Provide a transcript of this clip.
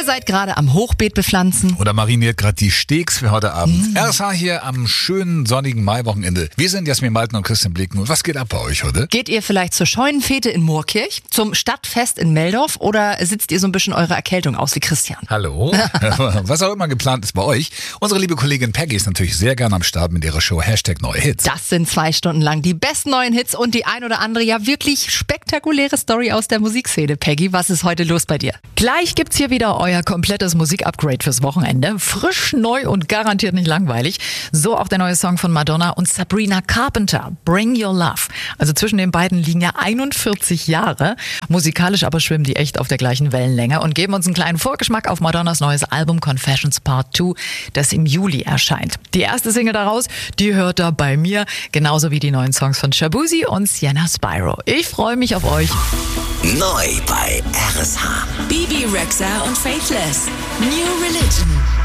Ihr seid gerade am Hochbeet bepflanzen. Oder mariniert gerade die Steaks für heute Abend. RSH hier am schönen sonnigen Maiwochenende. Wir sind Jasmin Malten und Christian Blicken. Und was geht ab bei euch heute? Geht ihr vielleicht zur Scheunenfete in Moorkirch, zum Stadtfest in Meldorf oder sitzt ihr so ein bisschen eure Erkältung aus wie Christian? Hallo? Was auch immer geplant ist bei euch. Unsere liebe Kollegin Peggy ist natürlich sehr gerne am Start mit ihrer Show #Neue Hits. Das sind 2 Stunden lang die besten neuen Hits und die ein oder andere ja wirklich spektakuläre Story aus der Musikszene. Peggy, was ist heute los bei dir? Gleich gibt's hier wieder euer komplettes Musikupgrade fürs Wochenende. Frisch, neu und garantiert nicht langweilig. So auch der neue Song von Madonna und Sabrina Carpenter, Bring Your Love. Also zwischen den beiden liegen ja 41 Jahre. Musikalisch aber schwimmen die echt auf der gleichen Wellenlänge und geben uns einen kleinen Vorgeschmack auf Madonnas neues Album Confessions Part 2, das im Juli erscheint. Die erste Single daraus, die hört da bei mir, genauso wie die neuen Songs von Shabuzi und Sienna Spyro. Ich freue mich auf euch. Neu bei RSH. Bibi Rexha und Faithless. New Religion.